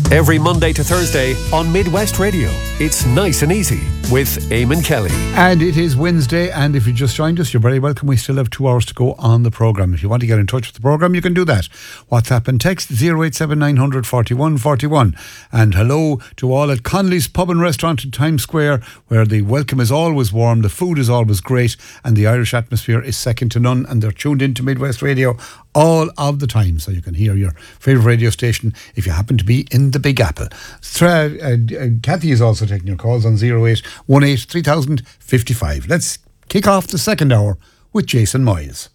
Every Monday to Thursday on Midwest Radio. It's Nice and Easy with Eamon Kelly. And it is Wednesday, and if you just joined us, you're very welcome. We still have 2 hours to go on the programme. If you want to get in touch with the programme, you can do that. WhatsApp and text 087 900 41 41. And hello to all at Connolly's Pub and Restaurant in Times Square, where the welcome is always warm, the food is always great, and the Irish atmosphere is second to none. And they're tuned into Midwest Radio all of the time, so you can hear your favourite radio station if you happen to be in the Big Apple. Kathy is also taking your calls on 0818 3000 55. Let's kick off the second hour with Jason Moyles.